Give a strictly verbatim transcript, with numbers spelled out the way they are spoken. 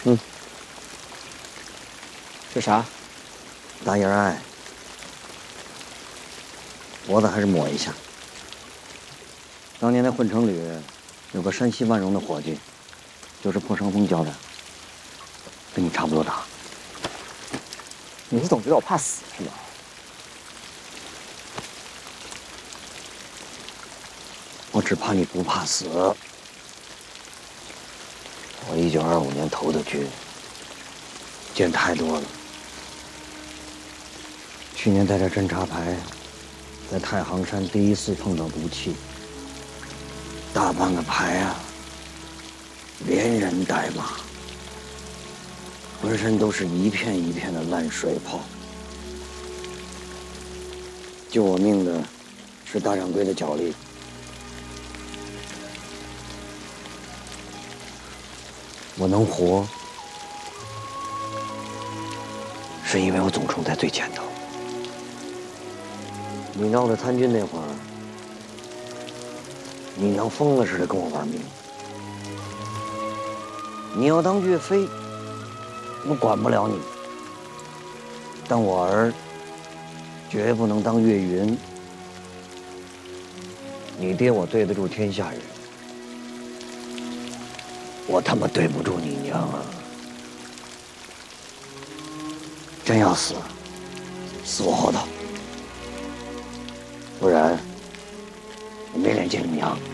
嗯， 这啥？ 大眼爱，脖子还是抹一下。当年在混成旅有个山西万荣的伙计，就是破伤风教的，跟你差不多大。 你是总觉得我怕死是吧？ 我只怕你不怕死。我一九二五年投的军，见太多了。去年带着侦察排，在太行山第一次碰到毒气，大半个排啊，连人带马，浑身都是一片一片的烂水泡。救我命的是大掌柜的脚力。我能活，是因为我总冲在最前头。你闹着参军那会儿，你娘疯了似的跟我玩命。你要当岳飞，我管不了你；但我儿绝不能当岳云。你爹我对得住天下人，我他妈对不住你娘啊！真要死，死我后头，不然我没脸见你娘。